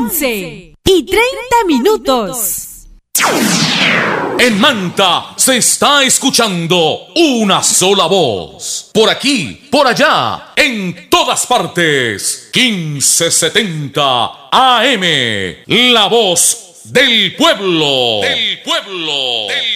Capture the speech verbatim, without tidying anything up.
once y treinta minutos. En Manta se está escuchando una sola voz. Por aquí, por allá, en todas partes. quince setenta A M. La voz del pueblo. Del pueblo. Del